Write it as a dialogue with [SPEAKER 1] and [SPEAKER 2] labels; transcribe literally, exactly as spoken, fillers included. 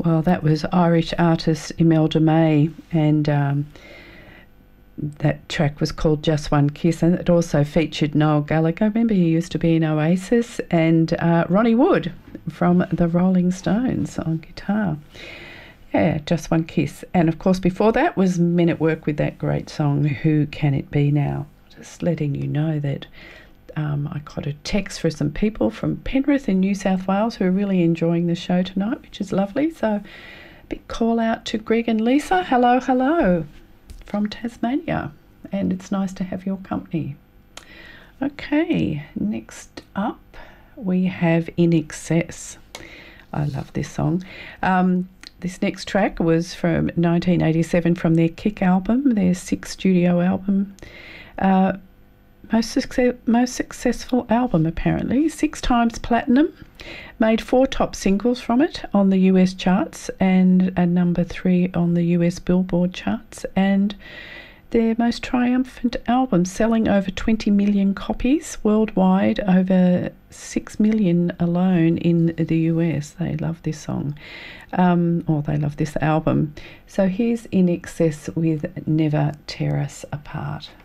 [SPEAKER 1] Well, that was Irish artist Imelda May, and um, that track was called Just One Kiss, and it also featured Noel Gallagher. Remember, he used to be in Oasis, and uh, Ronnie Wood from the Rolling Stones on guitar. Yeah, Just One Kiss. And of course before that was Men at Work with that great song, Who Can It Be Now? Just letting you know that um, I got a text for some people from Penrith in New South Wales who are really enjoying the show tonight, which is lovely. So a big call out to Greg and Lisa. Hello, hello from Tasmania. And it's nice to have your company. Okay, next up we have In Excess. I love this song. Um, this next track was from nineteen eighty-seven from their Kick album, their sixth studio album. Uh, most, success, most successful album, apparently. Six times platinum. Made four top singles from it on the U S charts and a number three on the U S Billboard charts. And their most triumphant album, selling over twenty million copies worldwide, over six million alone in the U S. They love this song, um, or they love this album. So here's In Excess with Never Tear Us Apart.